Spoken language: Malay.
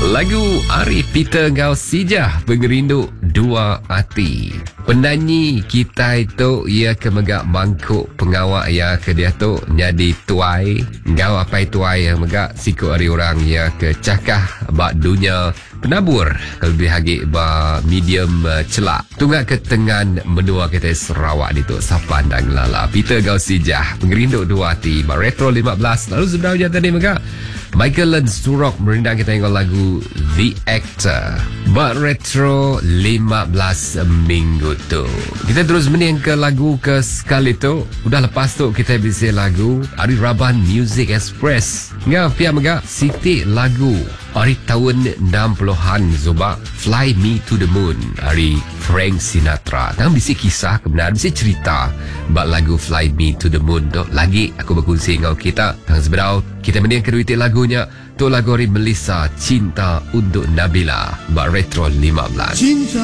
Lagu Arif Peter Gausijah Pengerinduk Dua Hati. Penyanyi kita itu ia kemegak mangkuk pengawak ya ke dia tu nyadi tuai ngau apa tuai yang megak sikut hari orang ya ke cakah bak dunia penabur lebih hagi ba medium celak tunggak ke tengan menua kita Sarawak di tu sapandang lala Peter Gausijah Pengerinduk Dua Hati ba retro 15. Lalu sebenarnya tadi megak Michael Learns to Rock merendang kita tengok lagu The Actor ba retro 15 minggu tu. Kita terus mening ke lagu ke sekali tu. Udah lepas tu kita bisa lagu Ari Raban Music Express ngah pihak megak Siti lagu Ari tahun 60-an Zuba Fly Me to the Moon Ari Frank Sinatra. Tang bisa kisah kebenaran bisa cerita bak lagu Fly Me to the Moon tu. Lagi aku berkongsi dengan kita tang sebenarnya kita mening kedua lagunya tu lagu Ari Melissa Cinta untuk Nabila bak retro 15.